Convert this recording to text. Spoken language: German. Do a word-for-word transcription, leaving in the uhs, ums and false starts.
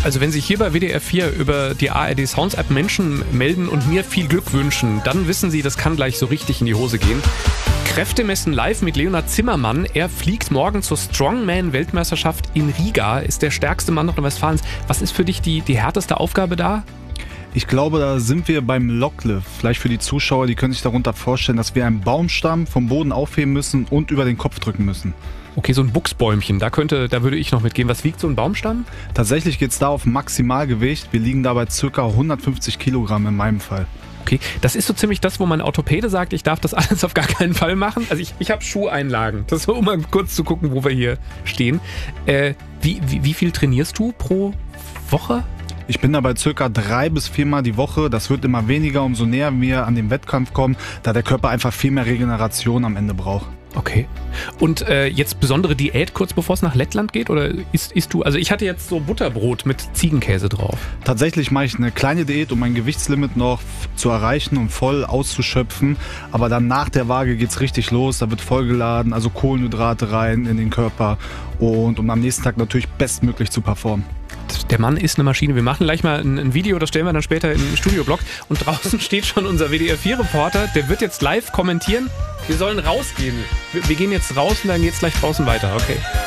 Also wenn sich hier bei W D R vier über die A R D Sounds App Menschen melden und mir viel Glück wünschen, dann wissen Sie, das kann gleich so richtig in die Hose gehen. Kräftemessen live mit Leonhard Zimmermann. Er fliegt morgen zur Strongman-Weltmeisterschaft in Riga, ist der stärkste Mann Nordrhein-Westfalens. Was ist für dich die, die härteste Aufgabe da? Ich glaube, da sind wir beim Locklift. Vielleicht für die Zuschauer, die können sich darunter vorstellen, dass wir einen Baumstamm vom Boden aufheben müssen und über den Kopf drücken müssen. Okay, so ein Buchsbäumchen, da könnte, da würde ich noch mitgehen. Was wiegt so ein Baumstamm? Tatsächlich geht es da auf Maximalgewicht. Wir liegen dabei ca. hundertfünfzig Kilogramm in meinem Fall. Okay, das ist so ziemlich das, wo mein Orthopäde sagt, ich darf das alles auf gar keinen Fall machen. Also ich, ich habe Schuheinlagen. Das ist so, um mal kurz zu gucken, wo wir hier stehen. Äh, wie, wie, wie viel trainierst du pro Woche? Ich bin dabei circa drei bis viermal die Woche. Das wird immer weniger, umso näher wir an den Wettkampf kommen, da der Körper einfach viel mehr Regeneration am Ende braucht. Okay. Und äh, jetzt besondere Diät kurz bevor es nach Lettland geht? Oder isst, isst du, also ich hatte jetzt so Butterbrot mit Ziegenkäse drauf. Tatsächlich mache ich eine kleine Diät, um mein Gewichtslimit noch zu erreichen und voll auszuschöpfen. Aber dann nach der Waage geht's richtig los. Da wird vollgeladen, also Kohlenhydrate rein in den Körper. Und um am nächsten Tag natürlich bestmöglich zu performen. Der Mann ist eine Maschine. Wir machen gleich mal ein, ein Video, das stellen wir dann später im Studioblock. Und draußen steht schon unser W D R vier Reporter, der wird jetzt live kommentieren. Wir sollen rausgehen. Wir, wir gehen jetzt raus und dann geht's gleich draußen weiter. Okay.